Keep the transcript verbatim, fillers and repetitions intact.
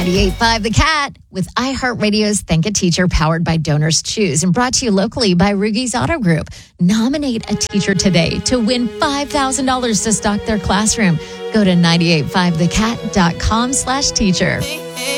ninety-eight point five The Cat with iHeartRadio's Thank a Teacher, powered by Donors Choose and brought to you locally by Rugies Auto Group. Nominate a teacher today to win five thousand dollars to stock their classroom. Go to ninety-eight point five the cat dot com slash teacher.